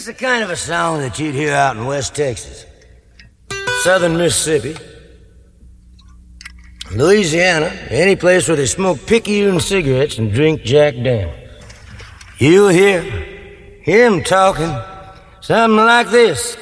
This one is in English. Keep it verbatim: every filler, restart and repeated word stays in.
It's the kind of a song that you'd hear out in West Texas, Southern Mississippi, Louisiana, any place where they smoke Picayune cigarettes and drink Jack Daniels. You'll hear him talking something like this.